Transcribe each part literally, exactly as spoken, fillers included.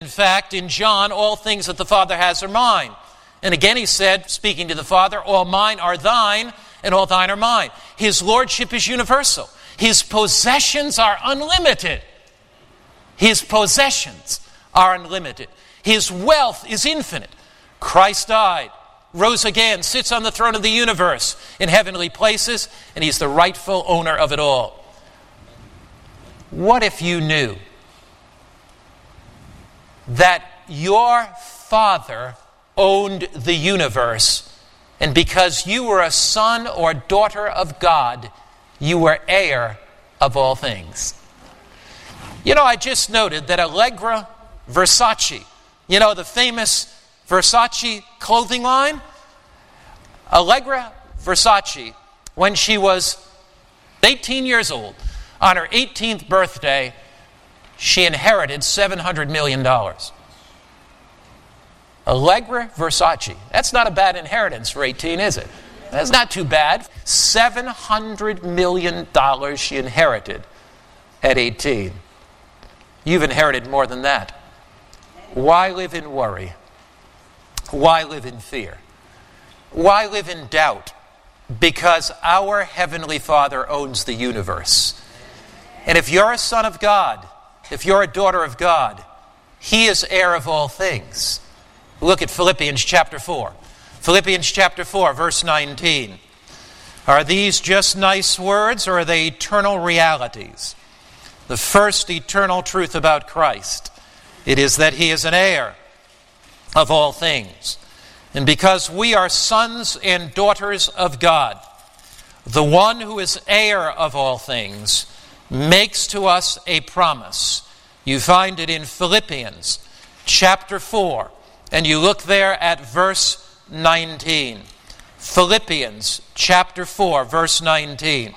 fact, in John, all things that the Father has are mine. And again he said, speaking to the Father, all mine are thine, and all thine are mine. His lordship is universal. His possessions are unlimited. His possessions are unlimited. His wealth is infinite. Christ died, rose again, sits on the throne of the universe in heavenly places, and he's the rightful owner of it all. What if you knew that your Father owned the universe, and because you were a son or daughter of God, you were heir of all things? You know, I just noted that Allegra Versace, you know, the famous Versace clothing line, Allegra Versace, when she was eighteen years old, on her eighteenth birthday, she inherited seven hundred million dollars. Allegra Versace. That's not a bad inheritance for eighteen, is it? That's not too bad. seven hundred million dollars she inherited at eighteen. You've inherited more than that. Why live in worry? Why live in fear? Why live in doubt? Because our Heavenly Father owns the universe. And if you're a son of God, if you're a daughter of God, He is heir of all things. Look at Philippians chapter four. Philippians chapter four, verse nineteen. Are these just nice words, or are they eternal realities? The first eternal truth about Christ, it is that He is an heir of all things. And because we are sons and daughters of God, the one who is heir of all things makes to us a promise. You find it in Philippians chapter four, and you look there at verse nineteen. Philippians chapter four, verse nineteen.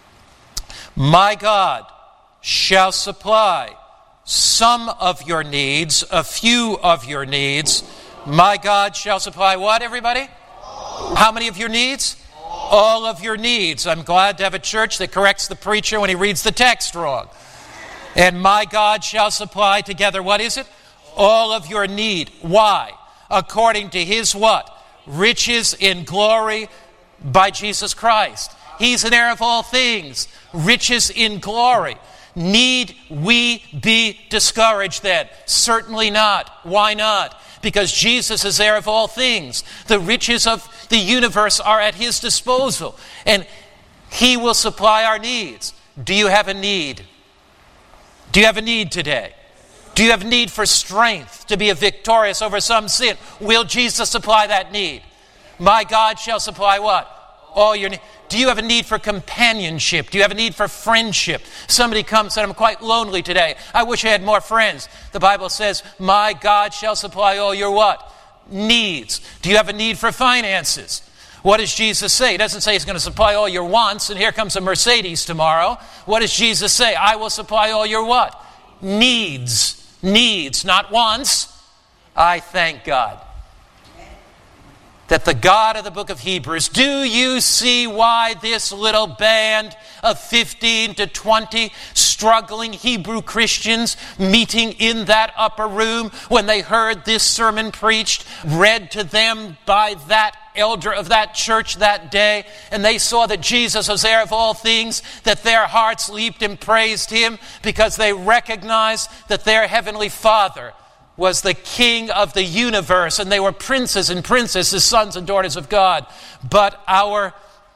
My God shall supply some of your needs, a few of your needs. My God shall supply what, everybody? How many of your needs? All of your needs. I'm glad to have a church that corrects the preacher when he reads the text wrong. And my God shall supply together, what is it? All of your need. Why? According to His what? Riches in glory by Jesus Christ. He's an heir of all things. Riches in glory. Need we be discouraged then? Certainly not. Why not? Because Jesus is heir of all things. The riches of the universe are at His disposal, and He will supply our needs. Do you have a need? Do you have a need today? Do you have a need for strength to be victorious over some sin? Will Jesus supply that need? My God shall supply what? All your needs. Do you have a need for companionship? Do you have a need for friendship? Somebody comes and said, I'm quite lonely today. I wish I had more friends. The Bible says, my God shall supply all your what? Needs. Do you have a need for finances? What does Jesus say? He doesn't say He's going to supply all your wants, and here comes a Mercedes tomorrow. What does Jesus say? I will supply all your what? Needs. Needs, not wants. I thank God that the God of the book of Hebrews, do you see why this little band of fifteen to twenty struggling Hebrew Christians meeting in that upper room when they heard this sermon preached, read to them by that elder of that church that day, and they saw that Jesus was heir of all things, that their hearts leaped and praised Him because they recognized that their Heavenly Father was the King of the universe, and they were princes and princesses, sons and daughters of God. But our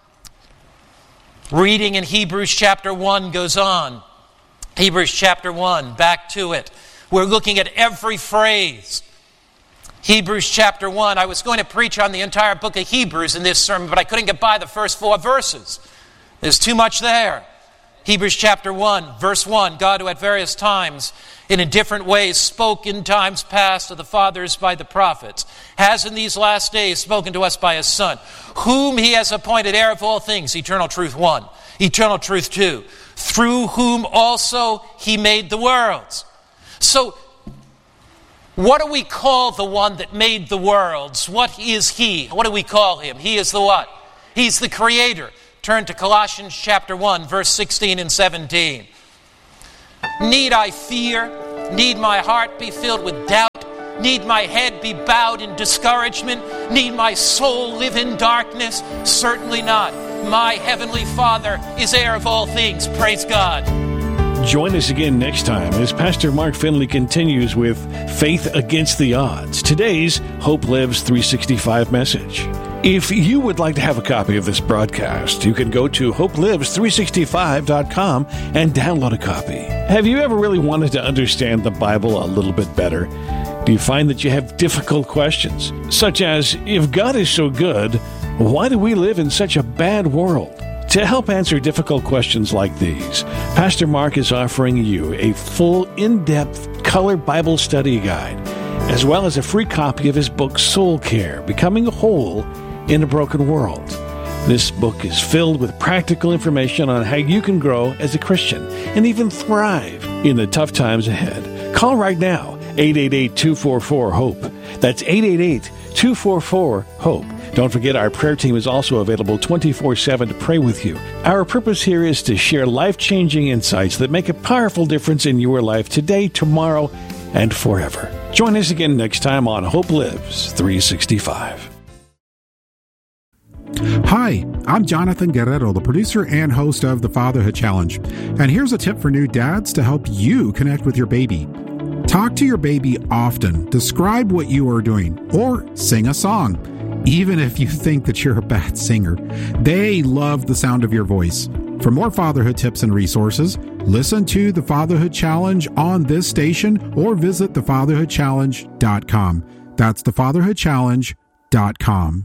reading in Hebrews chapter one goes on. Hebrews chapter one, back to it. We're looking at every phrase. Hebrews chapter one. I was going to preach on the entire book of Hebrews in this sermon, but I couldn't get by the first four verses. There's too much there. Hebrews chapter one, verse one. God, who at various times and in different ways spoke in times past to the fathers by the prophets, has in these last days spoken to us by His Son, whom He has appointed heir of all things, eternal truth one, eternal truth two, through whom also He made the worlds. So, what do we call the one that made the worlds? What is He? What do we call Him? He is the what? He's the Creator. Turn to Colossians chapter one, verse sixteen and seventeen. Need I fear? Need my heart be filled with doubt Need my head be bowed in discouragement? Need my soul live in darkness? Certainly not. My Heavenly Father is heir of all things. Praise God. Join us again next time as Pastor Mark Finley continues with Faith Against the Odds, today's Hope Lives three sixty-five message. If you would like to have a copy of this broadcast, you can go to hope lives three sixty-five dot com and download a copy. Have you ever really wanted to understand the Bible a little bit better? Do you find that you have difficult questions, such as, if God is so good, why do we live in such a bad world? To help answer difficult questions like these, Pastor Mark is offering you a full, in-depth, color Bible study guide, as well as a free copy of his book, Soul Care, Becoming Whole in a Broken World. This book is filled with practical information on how you can grow as a Christian and even thrive in the tough times ahead. Call right now, eight eight eight, two four four, HOPE. That's eight eight eight, two four four, HOPE. Don't forget, our prayer team is also available twenty-four seven to pray with you. Our purpose here is to share life-changing insights that make a powerful difference in your life today, tomorrow, and forever. Join us again next time on Hope Lives three sixty-five. Hi, I'm Jonathan Guerrero, the producer and host of The Fatherhood Challenge. And here's a tip for new dads to help you connect with your baby. Talk to your baby often. Describe what you are doing, or sing a song. Even if you think that you're a bad singer, they love the sound of your voice. For more fatherhood tips and resources, listen to The Fatherhood Challenge on this station or visit the fatherhood challenge dot com. That's the fatherhood challenge dot com.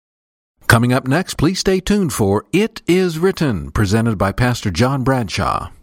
Coming up next, please stay tuned for It Is Written, presented by Pastor John Bradshaw.